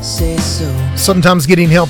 say so. Sometimes getting help.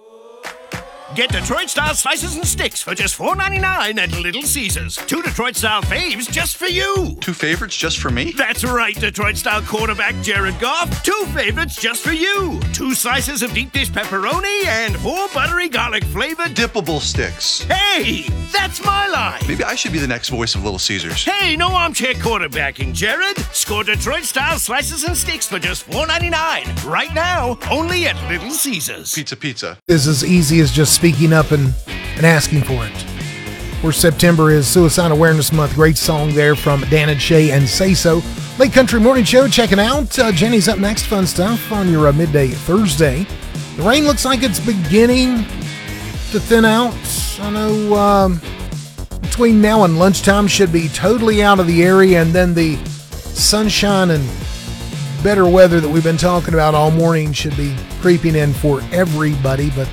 Get Detroit-style slices and sticks for just $4.99 at Little Caesars. 2 Detroit-style faves just for you. 2 favorites just for me? That's right, Detroit-style quarterback Jared Goff. 2 favorites just for you. 2 slices of deep dish pepperoni and 4 buttery garlic-flavored dippable sticks. Hey, that's my line. Maybe I should be the next voice of Little Caesars. Hey, no armchair quarterbacking, Jared. Score Detroit-style slices and sticks for just $4.99. Right now, only at Little Caesars. Pizza. Is as easy as just speaking up and asking for it. Where September is Suicide Awareness Month. Great song there from Dan and Shay and Say So. Late Country Morning Show checking out. Jenny's up next. Fun stuff on your midday Thursday. The rain looks like it's beginning to thin out. I know between now and lunchtime should be totally out of the area, and then the sunshine and better weather that we've been talking about all morning should be creeping in for everybody. But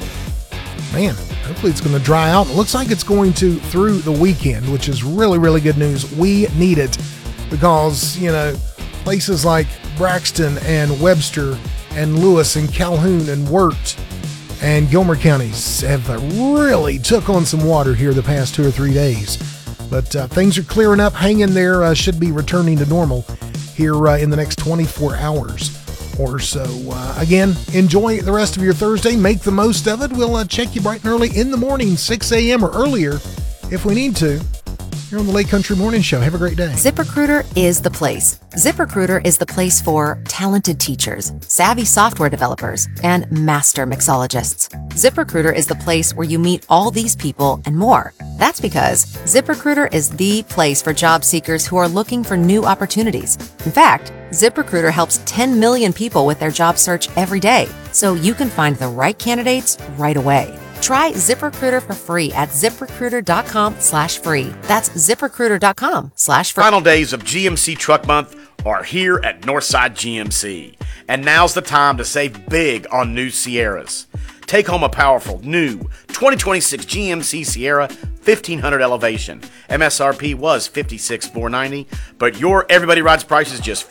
man, hopefully it's going to dry out. It looks like it's going to through the weekend, which is really, really good news. We need it because, you know, places like Braxton and Webster and Lewis and Calhoun and Wirt and Gilmer counties have really took on some water here the past 2 or 3 days. But things are clearing up. Hang in there. Should be returning to normal here in the next 24 hours or so. Again, enjoy the rest of your Thursday. Make the most of it. We'll check you bright and early in the morning, 6 a.m. or earlier if we need to. Here on the Lake Country Morning Show. Have a great day. ZipRecruiter is the place. ZipRecruiter is the place for talented teachers, savvy software developers, and master mixologists. ZipRecruiter is the place where you meet all these people and more. That's because ZipRecruiter is the place for job seekers who are looking for new opportunities. In fact, ZipRecruiter helps 10 million people with their job search every day, so you can find the right candidates right away. Try ZipRecruiter for free at ZipRecruiter.com/free. That's ZipRecruiter.com/free. Final days of GMC Truck Month are here at Northside GMC. And now's the time to save big on new Sierras. Take home a powerful new 2026 GMC Sierra 1500 Elevation. MSRP was $56,490, but your Everybody Rides price is just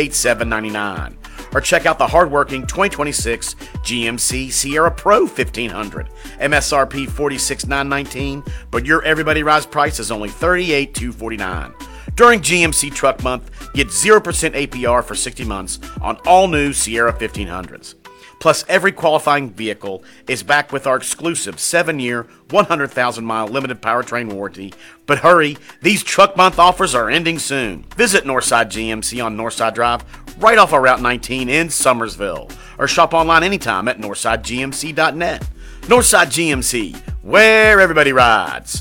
$48,799. Or check out the hardworking 2026 GMC Sierra Pro 1500. MSRP $46,919, but your Everybody Rides price is only $38,249. During GMC Truck Month, get 0% APR for 60 months on all new Sierra 1500s. Plus, every qualifying vehicle is backed with our exclusive 7-year, 100,000-mile limited powertrain warranty. But hurry, these Truck Month offers are ending soon. Visit Northside GMC on Northside Drive, right off of Route 19 in Summersville. Or shop online anytime at northsidegmc.net. Northside GMC, where everybody rides.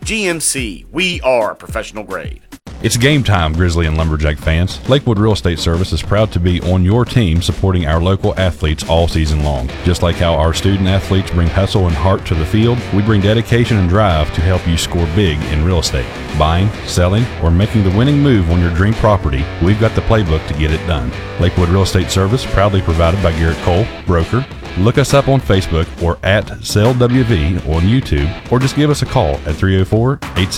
GMC, we are professional grade. It's game time, Grizzly and Lumberjack fans. Lakewood Real Estate Service is proud to be on your team supporting our local athletes all season long. Just like how our student athletes bring hustle and heart to the field, we bring dedication and drive to help you score big in real estate. Buying, selling, or making the winning move on your dream property, we've got the playbook to get it done. Lakewood Real Estate Service, proudly provided by Garrett Cole, broker. Look us up on Facebook or at SellWV on YouTube, or just give us a call at 304-8